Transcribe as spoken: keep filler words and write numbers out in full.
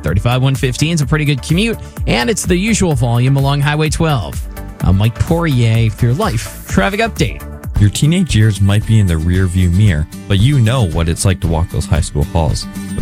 thirty-five one fifteen is a pretty good commute, and it's the usual volume along Highway twelve. I'm Mike Poirier for your Life Traffic Update. Your teenage years might be in the rear view mirror, but you know what it's like to walk those high school halls.